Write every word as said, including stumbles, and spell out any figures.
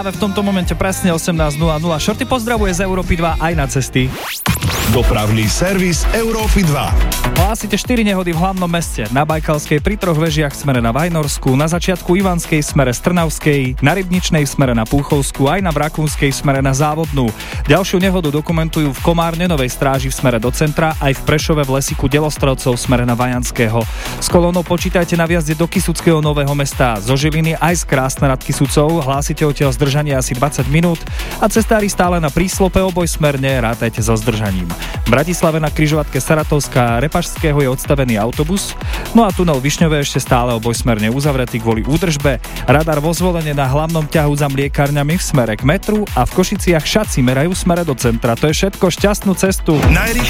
práve v tomto momente presne osemnásť nula nula. Shorty pozdravuje z Európy dva aj na cesty. Dopravný servis Európy dva. Hlásite štyri nehody v hlavnom meste. Na Bajkalskej pri troch vežiach smere na Vajnorsku, na začiatku Ivanskej smere z Trnavskej, na Rybničnej smere na Púchovsku, aj na Brakúnskej smere na Závodnú. Ďalšiu nehodu dokumentujú v Komárne Novej Stráži v smere do centra, aj v Prešove v Lesiku Delostrovcov v smere na Vajanského. S kolónou počítajte na vjazde do Kysuckého Nového Mesta, zo Žiliny aj z Krásne nad Kysucou. Hlásite odtiaľ zdržanie asi dvadsať minút a cestári stále na príslope obojsmerne, rátajte so zdržaním. V Bratislave na križovatke Saratovská Repašského je odstavený autobus, no a tunel Višňové ešte stále obojsmerne uzavretý kvôli údržbe. Radar vo Zvolene na hlavnom ťahu za mliekárňami v smere k metru a v Košiciach šaci merajú v smere do centra. To je všetko, šťastnú cestu.